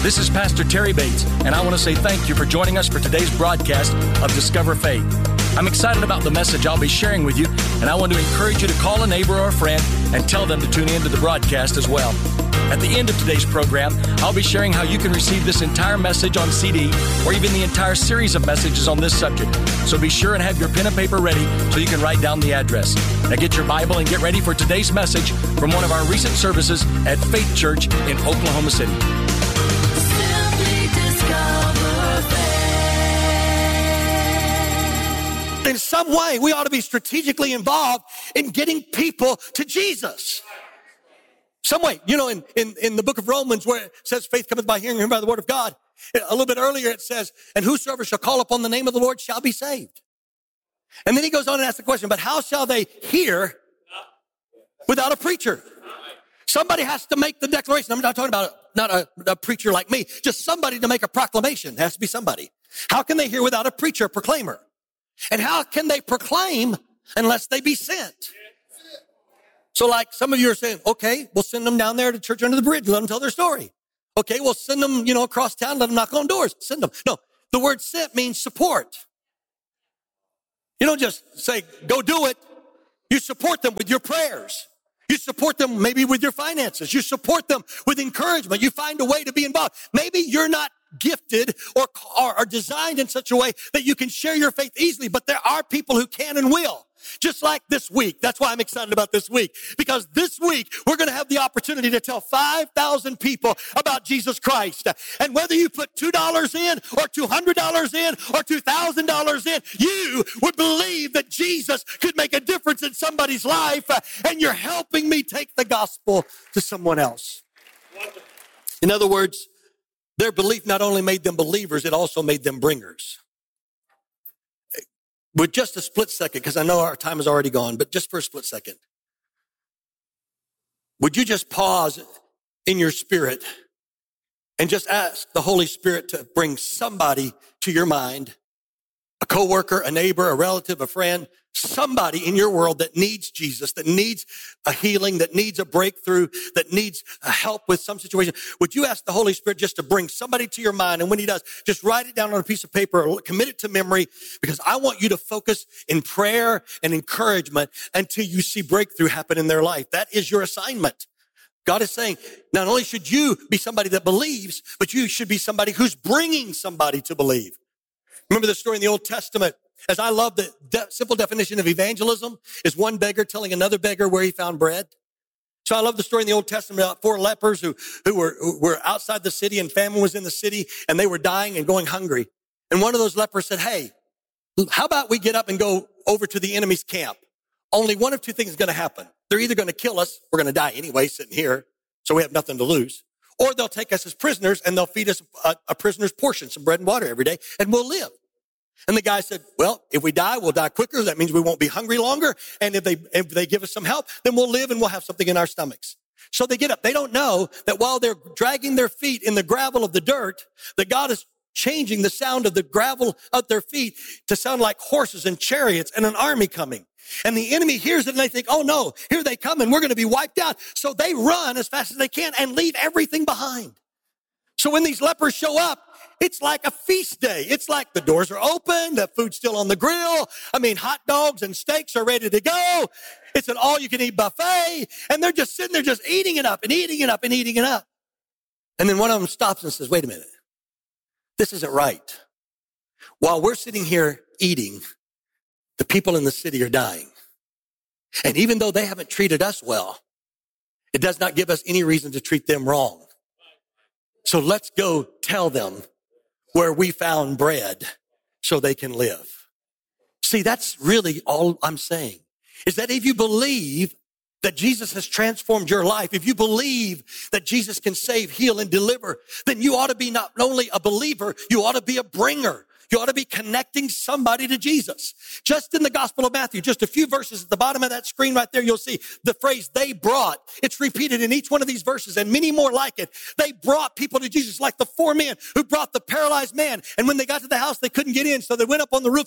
This is Pastor Terry Bates, and I want to say thank you for joining us for today's broadcast of Discover Faith. I'm excited about the message I'll be sharing with you, and I want to encourage you to call a neighbor or a friend and tell them to tune in to the broadcast as well. At the end of today's program, I'll be sharing how you can receive this entire message on CD or even the entire series of messages on this subject. So be sure and have your pen and paper ready so you can write down the address. Now get your Bible and get ready for today's message from one of our recent services at Faith Church in Oklahoma City. In some way, we ought to be strategically involved in getting people to Jesus. Some way, you know, in the book of Romans where it says faith cometh by hearing, hearing by the word of God. A little bit earlier it says, and whosoever shall call upon the name of the Lord shall be saved. And then he goes on and asks the question, but how shall they hear without a preacher? Somebody has to make the declaration. I'm not talking about not a preacher like me, just somebody to make a proclamation. There has to be somebody. How can they hear without a preacher, a proclaimer? And how can they proclaim unless they be sent? So like some of you are saying, okay, we'll send them down there to church under the bridge, let them tell their story. Okay, we'll send them, across town, let them knock on doors, send them. No, the word sent means support. You don't just say, go do it. You support them with your prayers. You support them maybe with your finances. You support them with encouragement. You find a way to be involved. Maybe you're not gifted or are designed in such a way that you can share your faith easily, but there are people who can and will. Just like this week. That's why I'm excited about this week. Because this week, we're going to have the opportunity to tell 5,000 people about Jesus Christ. And whether you put $2 in or $200 in or $2,000 in, you would believe that Jesus could make a difference in somebody's life. And you're helping me take the gospel to someone else. In other words, their belief not only made them believers, it also made them bringers. With just a split second, because I know our time is already gone, but just for a split second, would you just pause in your spirit and just ask the Holy Spirit to bring somebody to your mind, a coworker, a neighbor, a relative, a friend, somebody in your world that needs Jesus, that needs a healing, that needs a breakthrough, that needs a help with some situation. Would you ask the Holy Spirit just to bring somebody to your mind? And when he does, just write it down on a piece of paper or commit it to memory, because I want you to focus in prayer and encouragement until you see breakthrough happen in their life. That is your assignment. God is saying, not only should you be somebody that believes, but you should be somebody who's bringing somebody to believe. Remember the story in the Old Testament? As I love the simple definition of evangelism is one beggar telling another beggar where he found bread. So I love the story in the Old Testament about 4 lepers who were outside the city and famine was in the city and they were dying and going hungry. And one of those lepers said, hey, how about we get up and go over to the enemy's camp? Only one of two things is going to happen. They're either going to kill us. We're going to die anyway sitting here. So we have nothing to lose. Or they'll take us as prisoners and they'll feed us a prisoner's portion, some bread and water every day, and we'll live. And the guy said, well, if we die, we'll die quicker. That means we won't be hungry longer. And if they give us some help, then we'll live and we'll have something in our stomachs. So they get up. They don't know that while they're dragging their feet in the gravel of the dirt, that God is changing the sound of the gravel at their feet to sound like horses and chariots and an army coming. And the enemy hears it and they think, oh no, here they come and we're going to be wiped out. So they run as fast as they can and leave everything behind. So when these lepers show up, it's like a feast day. It's like the doors are open, the food's still on the grill. Hot dogs and steaks are ready to go. It's an all-you-can-eat buffet. And they're just sitting there just eating it up and eating it up and eating it up. And then one of them stops and says, wait a minute. This isn't right. While we're sitting here eating, the people in the city are dying. And even though they haven't treated us well, it does not give us any reason to treat them wrong. So let's go tell them where we found bread so they can live. See, that's really all I'm saying, is that if you believe that Jesus has transformed your life, if you believe that Jesus can save, heal, and deliver, then you ought to be not only a believer, you ought to be a bringer. You ought to be connecting somebody to Jesus. Just in the Gospel of Matthew, just a few verses at the bottom of that screen right there, you'll see the phrase they brought. It's repeated in each one of these verses and many more like it. They brought people to Jesus, like the 4 men who brought the paralyzed man. And when they got to the house, they couldn't get in. So they went up on the roof